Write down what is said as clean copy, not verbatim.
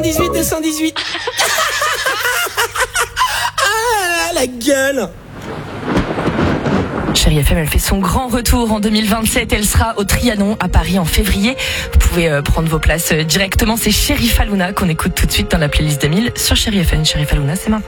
218, 218. Ah, la gueule. Chérie FM, elle fait son grand retour en 2027. Elle sera au Trianon à Paris en février. Vous pouvez prendre vos places directement. C'est Chéri Fallouna qu'on écoute tout de suite dans la playlist 2000 sur Chéri FM. Chéri Fallouna, c'est maintenant.